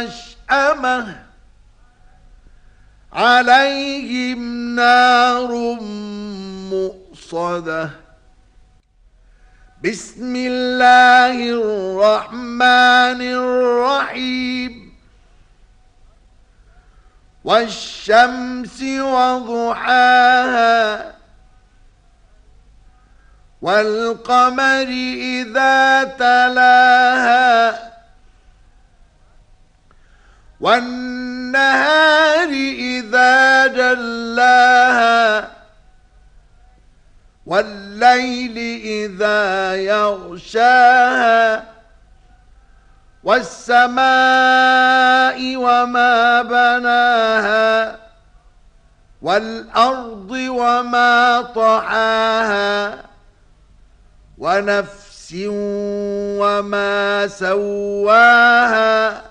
مشأمة عليهم نار مؤصدة بسم الله الرحمن الرحيم والشمس وضحاها والقمر إذا تلاها والنهار إذا جلاها والليل إذا يغشاها والسماء وما بناها والأرض وما طحاها ونفس وما سواها